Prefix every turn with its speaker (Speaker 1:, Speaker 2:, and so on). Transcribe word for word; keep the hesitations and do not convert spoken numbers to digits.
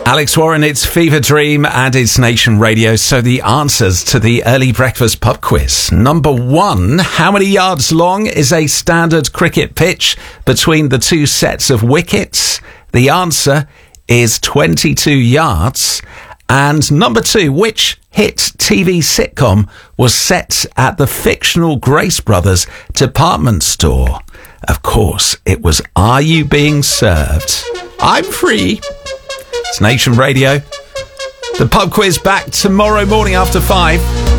Speaker 1: Alex Warren, it's Fever Dream and it's Nation Radio. So the answers to the early breakfast pub quiz. Number one, how many yards long is a standard cricket pitch between the two sets of wickets? The answer is twenty-two yards. And number two, which hit T V sitcom was set at the fictional Grace Brothers department store? Of course, it was Are You Being Served? I'm free. It's Nation Radio. The pub quiz back tomorrow morning after five.